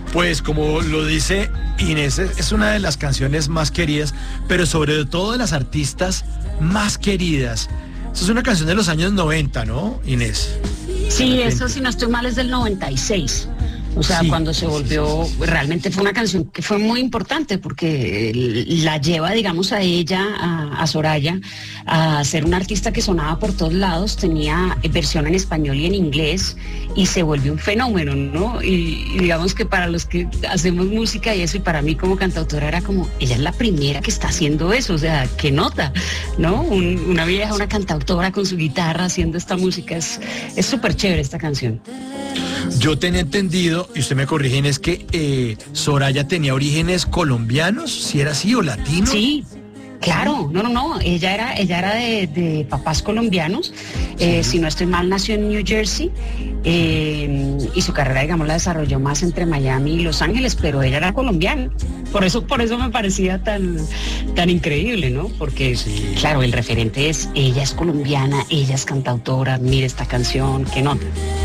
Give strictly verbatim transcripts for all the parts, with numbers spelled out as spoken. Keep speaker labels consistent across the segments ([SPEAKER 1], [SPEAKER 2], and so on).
[SPEAKER 1] Pues como lo dice Inés, es una de las canciones más queridas, pero sobre todo de las artistas más queridas. Esa es una canción de los años noventa, ¿no, Inés?
[SPEAKER 2] Sí, eso si no estoy mal es del noventa y seis. O sea, sí, cuando se volvió, realmente fue una canción que fue muy importante porque la lleva, digamos, a ella, a, a Soraya, a ser una artista que sonaba por todos lados, tenía versión en español y en inglés y se volvió un fenómeno, ¿no? Y, y digamos que para los que hacemos música y eso, y para mí como cantautora era como, ella es la primera que está haciendo eso, o sea, qué nota, ¿no? Un, una vieja, una cantautora con su guitarra haciendo esta música, es es súper chévere esta canción.
[SPEAKER 1] Yo tenía entendido, y usted me corrige, es que eh, Soraya tenía orígenes colombianos, si era así, o latinos.
[SPEAKER 2] Sí, claro, no, no, no, ella era, ella era de, de papás colombianos, sí. eh, si no estoy mal nació en New Jersey, eh, y su carrera, digamos, la desarrolló más entre Miami y Los Ángeles, pero ella era colombiana, por eso, por eso me parecía tan, tan increíble, ¿no? Porque, sí, claro, el referente es, ella es colombiana, ella es cantautora, mire esta canción, qué nota.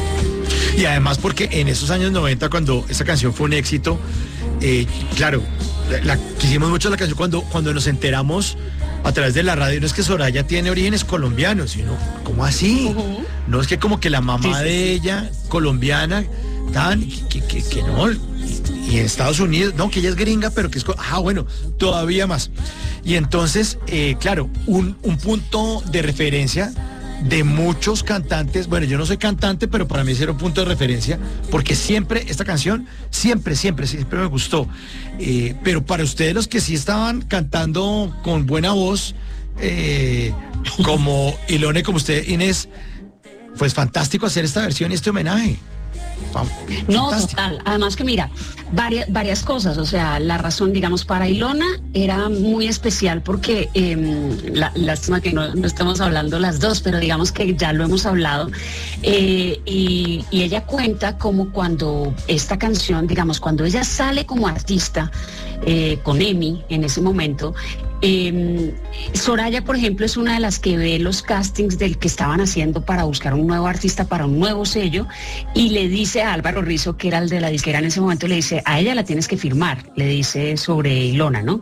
[SPEAKER 1] Y además porque en esos años noventa, cuando esa canción fue un éxito, eh, claro, la, la, quisimos mucho la canción cuando, cuando nos enteramos a través de la radio, no es que Soraya tiene orígenes colombianos, sino, ¿cómo así? Uh-huh. No es que como que la mamá sí, sí, de ella, colombiana, tan, que, que, que no, y en Estados Unidos, no, que ella es gringa, pero que es, ah, bueno, todavía más. Y entonces, eh, claro, un, un punto de referencia de muchos cantantes. Bueno, yo no soy cantante, pero para mí era un punto de referencia, porque siempre, esta canción, siempre, siempre, siempre me gustó. Eh, pero para ustedes, los que sí estaban cantando con buena voz, eh, como Ilona y como usted, Inés, pues fantástico hacer esta versión y este homenaje.
[SPEAKER 2] No, total. Además que mira, varias, varias cosas, o sea, la razón, digamos, para Ilona era muy especial porque, eh, la, lástima que no, no estamos hablando las dos, pero digamos que ya lo hemos hablado, eh, y, y ella cuenta como cuando esta canción, digamos, cuando ella sale como artista, eh, con Emi en ese momento, Eh, Soraya, por ejemplo, es una de las que ve los castings del que estaban haciendo para buscar un nuevo artista para un nuevo sello y le dice a Álvaro Rizzo, que era el de la disquera en ese momento, le dice, a ella la tienes que firmar, le dice sobre Ilona, ¿no?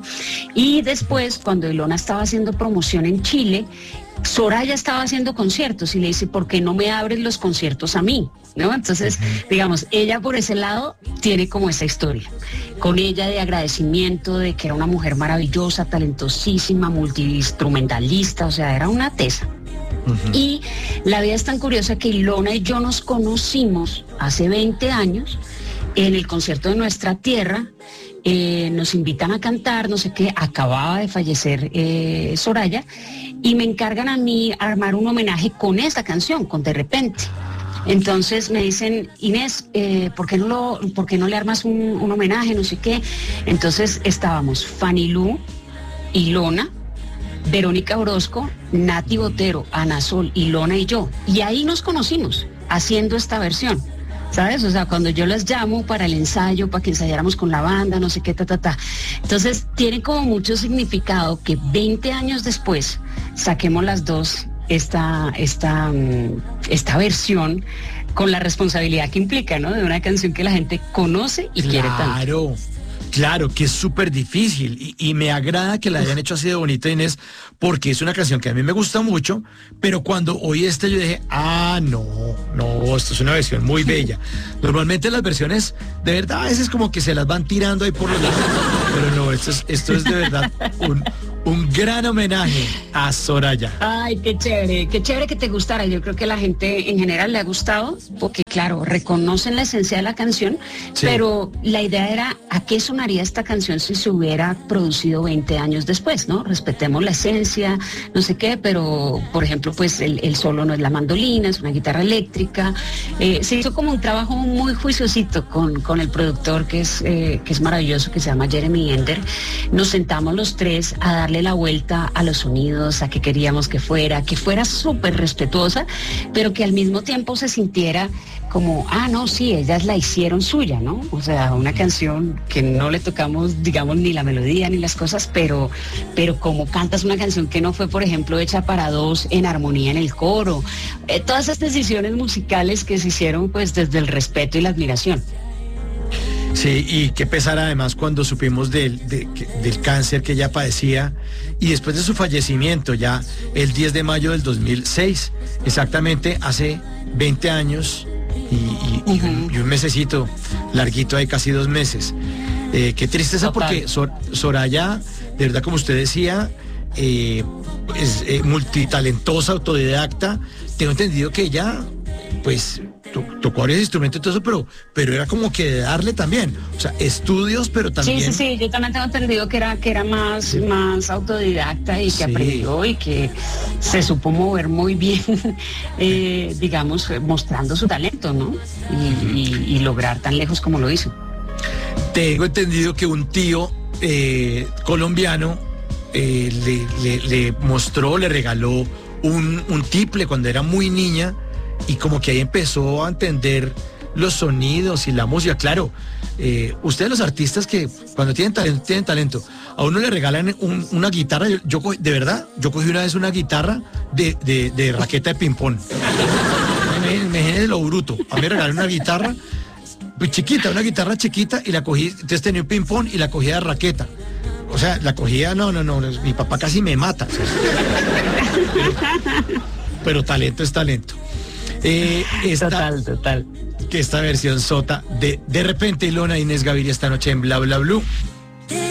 [SPEAKER 2] Y después, cuando Ilona estaba haciendo promoción en Chile, Soraya estaba haciendo conciertos y le dice, ¿por qué no me abres los conciertos a mí? ¿No? Entonces, digamos, ella por ese lado tiene como esa historia, con ella de agradecimiento, de que era una mujer maravillosa, talentosísima, multiinstrumentalista, o sea, era una tesa. Uh-huh. Y la vida es tan curiosa que Ilona y yo nos conocimos hace veinte años en el concierto de Nuestra Tierra. Eh, nos invitan a cantar, no sé qué, acababa de fallecer eh, Soraya, y me encargan a mí armar un homenaje con esta canción, con De Repente. Entonces me dicen, Inés, eh, ¿por qué no lo, por qué no le armas un, un homenaje, no sé qué? Entonces estábamos Fanny Lu, Ilona, Verónica Orozco, Nati Botero, Ana Sol, Ilona y yo. Y ahí nos conocimos, haciendo esta versión. ¿Sabes? O sea, cuando yo las llamo para el ensayo, para que ensayáramos con la banda, no sé qué, ta, ta, ta. Entonces, tiene como mucho significado que veinte años después saquemos las dos esta, esta, esta versión con la responsabilidad que implica, ¿no? De una canción que la gente conoce y
[SPEAKER 1] claro,
[SPEAKER 2] quiere tanto.
[SPEAKER 1] Claro, claro, que es súper difícil y, y me agrada que la hayan hecho así de bonita, Inés, porque es una canción que a mí me gusta mucho, pero cuando oí esta yo dije, ah, no, no, esto es una versión muy bella. Normalmente las versiones, de verdad, a veces como que se las van tirando ahí por los lados, pero no, esto es, esto es de verdad un, un gran homenaje a Soraya.
[SPEAKER 2] Ay, qué chévere, qué chévere que te gustara. Yo creo que a la gente en general le ha gustado, porque claro, reconocen la esencia de la canción, sí, pero la idea era a qué sonaría esta canción si se hubiera producido veinte años después, ¿no? Respetemos la esencia, no sé qué, pero por ejemplo, pues el, el solo no es la mandolina, es una guitarra eléctrica. Eh, se hizo como un trabajo muy juiciosito con, con el productor que es, eh, que es maravilloso, que se llama Jeremy Ender. Nos sentamos los tres a darle la vuelta a los sonidos, a qué queríamos que fuera, que fuera súper respetuosa, pero que al mismo tiempo se sintiera como, ah, no, sí, ellas la hicieron suya, ¿no? O sea, una canción que no le tocamos, digamos, ni la melodía ni las cosas, pero, pero como cantas una canción que no fue, por ejemplo, hecha para dos en armonía en el coro. Eh, todas esas decisiones musicales que se hicieron, pues, desde el respeto y la admiración.
[SPEAKER 1] Sí, y qué pesar además cuando supimos del, de- que- del cáncer que ella padecía y después de su fallecimiento, ya el diez de mayo del dos mil seis, exactamente hace veinte años y, y- y un, y un mesecito, larguito ahí, casi dos meses. Eh, qué tristeza.
[SPEAKER 2] Total.
[SPEAKER 1] Porque Sor- Soraya, de verdad, como usted decía, eh, es eh, multitalentosa, autodidacta. Tengo entendido que ella, pues, to- tocó varios instrumentos y todo eso, pero, pero era como que de darle también. O sea, estudios, pero también.
[SPEAKER 2] Sí, sí, sí, yo también tengo entendido que era, que era más, más autodidacta y que
[SPEAKER 1] Sí.
[SPEAKER 2] aprendió y que se supo mover muy bien, eh, digamos, eh, mostrando su talento, ¿no? Y, y- y lograr tan lejos como lo hizo.
[SPEAKER 1] Tengo entendido que un tío eh, colombiano eh, le, le- le mostró, le regaló un, un tiple cuando era muy niña y como que ahí empezó a entender los sonidos y la música. Claro, eh, ustedes los artistas que cuando tienen talento, tienen talento, a uno le regalan un- una guitarra. Yo, yo co- de verdad, yo cogí una vez una guitarra de, de- de raqueta de ping-pong. Imagínense lo bruto. A mí me regalaron una guitarra pues, chiquita, una guitarra chiquita y la cogí, entonces tenía un ping-pong y la cogía de raqueta. O sea, la cogía, no, no, no, mi papá casi me mata. Pero, pero talento es talento. Eh, esta,
[SPEAKER 2] Total, total.
[SPEAKER 1] que esta versión sota de De repente Ilona Inés Gaviria esta noche en Bla Bla Blue.